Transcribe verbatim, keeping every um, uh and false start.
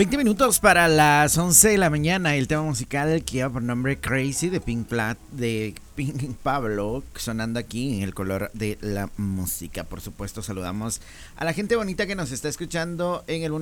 veinte minutos para las once de la mañana. El tema musical que lleva por nombre Crazy de Pink Plat de Pink Pablo, sonando aquí en el color de la música. Por supuesto, saludamos a la gente bonita que nos está escuchando en el